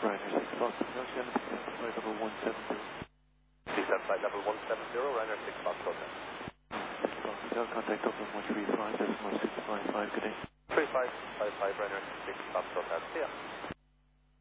Ryanair 6 Foxtrot, Hotel, flight level 170. CSAT flight level 170, Ryanair 6 Foxtrot. 6 Foxtrot, contact Dublin 135, decimal 655, good day. 3555, Ryanair 6 Foxtrot, see ya.